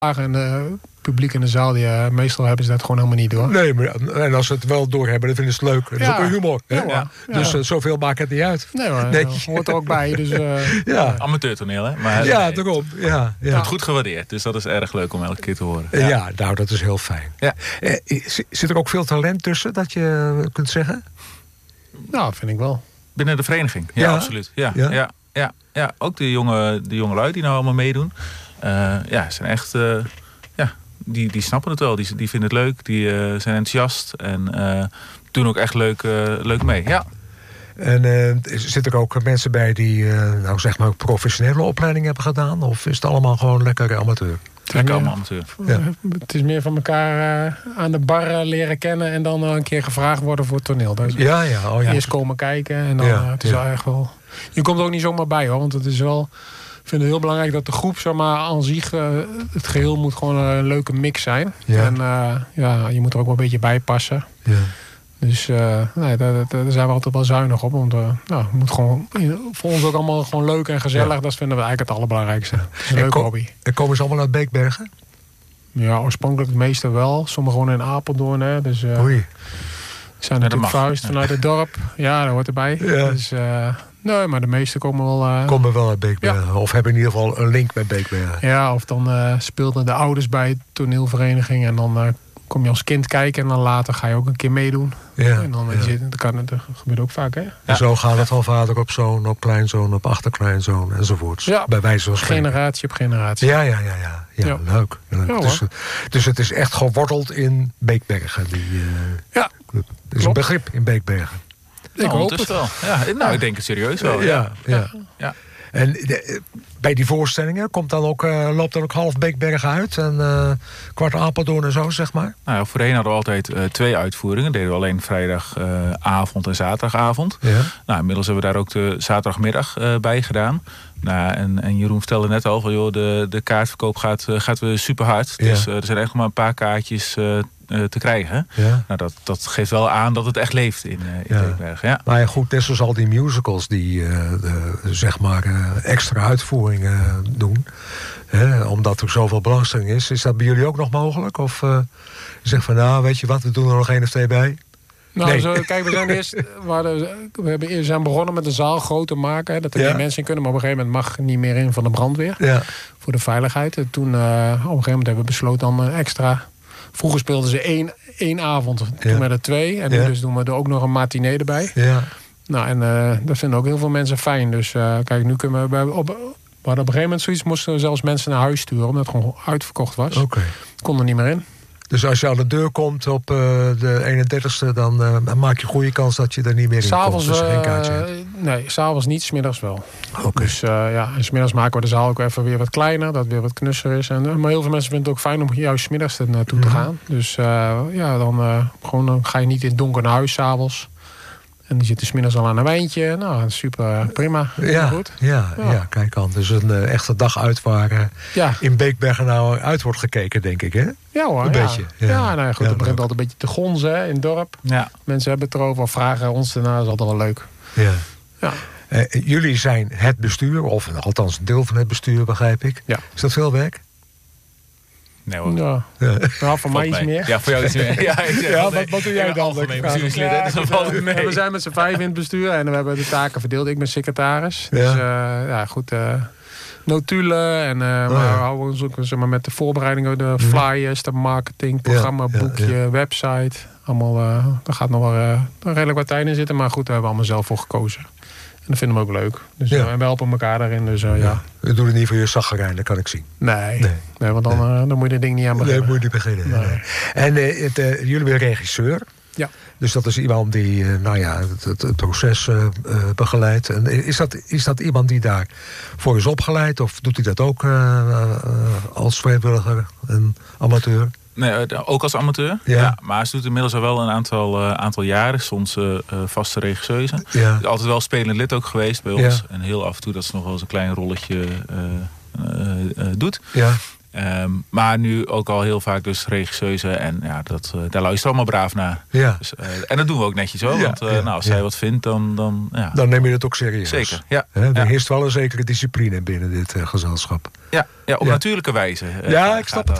En publiek in de zaal, meestal hebben ze dat gewoon helemaal niet door. Nee, maar en als ze het wel doorhebben, dan vinden ze het leuk. Dat is ook een humor. Hè? Ja. Dus zoveel maakt het niet uit. Nee hoor, dat hoort er ook bij. Dus, Amateurtoneel, hè? Maar, daarom. Ja. Wordt goed gewaardeerd, dus dat is erg leuk om elke keer te horen. Ja, nou, dat is heel fijn. Ja. Zit er ook veel talent tussen, dat je kunt zeggen? Nou, vind ik wel. Binnen de vereniging? Ja, absoluut. Ja, ook de jonge lui die nou allemaal meedoen. Zijn echt... Die snappen het wel. Die vinden het leuk. Die zijn enthousiast. En doen ook echt leuk mee. Ja. En zitten er ook mensen bij die professionele opleiding hebben gedaan? Of is het allemaal gewoon lekker amateur? Lekker allemaal amateur. Ja. Het is meer van elkaar aan de bar leren kennen... en dan een keer gevraagd worden voor het toneel. Dus eerst komen kijken en dan het is echt wel... Je komt er ook niet zomaar bij, hoor. Want het is wel... Ik vind het heel belangrijk dat de groep, zeg maar, aan zich... het geheel moet gewoon een leuke mix zijn. Ja. En je moet er ook wel een beetje bij passen. Ja. Dus daar zijn we altijd wel zuinig op. Want het moet gewoon voor ons ook allemaal gewoon leuk en gezellig. Ja. Dat vinden we eigenlijk het allerbelangrijkste. Het is een leuke hobby. En komen ze allemaal uit Beekbergen? Ja, oorspronkelijk het meeste wel. Sommigen gewoon in Apeldoorn. Hè. Dus, zijn natuurlijk verhuisd vanuit het dorp. Ja, dat hoort erbij. Ja. Dus, nee, maar de meeste komen wel... Komen wel uit Beekbergen. Ja. Of hebben in ieder geval een link met Beekbergen. Ja, of dan speelden de ouders bij de toneelvereniging. En dan kom je als kind kijken. En dan later ga je ook een keer meedoen. Ja. En dan dat gebeurt ook vaak, hè? En zo gaat het van vader op zoon, op kleinzoon, op achterkleinzoon enzovoorts. Ja. Bij wijze van spreken. Generatie op generatie. Ja, leuk. Ja, dus het is echt geworteld in Beekbergen. Club. Het is een begrip in Beekbergen. Ik hoop het wel. Ja, ik denk het serieus wel. Ja. En bij die voorstellingen loopt dan ook half Beekbergen uit en kwart Apeldoorn en zo, zeg maar? Nou, voorheen hadden we altijd 2 uitvoeringen. Deden we alleen vrijdagavond en zaterdagavond. Ja. Nou, inmiddels hebben we daar ook de zaterdagmiddag bij gedaan. Nou, en Jeroen vertelde net al van, joh, de kaartverkoop gaat weer super hard. Ja. Dus er zijn echt nog maar een paar kaartjes te krijgen. Ja. Nou, dat geeft wel aan dat het echt leeft in Beekbergen. Ja. Maar goed, net zoals al die musicals die extra uitvoeringen doen. Omdat er zoveel belangstelling is dat bij jullie ook nog mogelijk? Of je zegt van, weet je wat, we doen er nog 1 of 2 bij? Nou, kijk, we zijn begonnen met een zaal groot te maken. Hè, dat er meer mensen in kunnen. Maar op een gegeven moment mag niet meer in van de brandweer. Ja. Voor de veiligheid. En toen op een gegeven moment hebben we besloten dan extra... Vroeger speelden ze 1 avond. Toen met er 2. En nu dus doen we er ook nog een matinee erbij. Ja. Nou, en dat vinden ook heel veel mensen fijn. Dus kijk, nu kunnen we... We hadden op een gegeven moment zoiets... moesten we zelfs mensen naar huis sturen. Omdat het gewoon uitverkocht was. Okay. Kon er niet meer in. Dus als je aan de deur komt op de 31ste... dan maak je goede kans dat je er niet meer in komt. Dus geen kaartje. Nee, s'avonds niet, 's middags wel. Okay. Dus en 's middags maken we de zaal ook even weer wat kleiner. Dat het weer wat knusser is. Maar heel veel mensen vinden het ook fijn om juist 's middags naartoe te gaan. Dus dan ga je niet in het donker naar huis 's avonds. En die zitten 's middags al aan een wijntje. Nou, super, prima. Goed. Ja, kijk aan. Dus een echte dag uit waar in Beekbergen nou uit wordt gekeken, denk ik, hè? Ja hoor. Een beetje. Het begint altijd een beetje te gonzen, hè, in het dorp. Ja. Mensen hebben het erover, vragen ons ernaar. Dat is altijd wel leuk. Ja. Jullie zijn het bestuur, of althans een deel van het bestuur, begrijp ik. Ja. Is dat veel werk? Nee hoor. Ja. Nou, voor mij iets meer. Ja, voor jou iets meer. Wat doe jij dan? We zijn met z'n 5 in het bestuur en we hebben de taken verdeeld. Ik ben secretaris. Dus notulen en maar we houden ons ook met de voorbereidingen, de flyers, de marketing, programma, boekje, website. Allemaal, daar gaat nog wel redelijk wat tijd in zitten. Maar goed, daar hebben we allemaal zelf voor gekozen. En dat vinden we ook leuk. Dus, en we helpen elkaar daarin. Dus, We doen het niet voor je zaggerijn, dat kan ik zien. Nee, want dan moet je er ding niet aan beginnen. Nee, moet je niet beginnen. Nee. En jullie zijn regisseur. Ja. Dus dat is iemand die het proces begeleidt. En is dat iemand die daar voor is opgeleid? Of doet hij dat ook als vrijwilliger en amateur? Nee, ook als amateur. Ja. Maar ze doet inmiddels al wel een aantal jaren. Soms vaste regisseuse. Ja. Altijd wel spelend lid ook geweest bij ons. En heel af en toe dat ze nog wel eens een klein rolletje doet. Ja. Maar nu ook al heel vaak dus regisseuse. En ja, daar luisteren we allemaal braaf naar. Ja. Dus, en dat doen we ook netjes hoor. Want als zij wat vindt, dan neem je het ook serieus. Zeker, ja. Er heerst wel een zekere discipline binnen dit gezelschap. Ja, op natuurlijke wijze. Ja, ik snap het.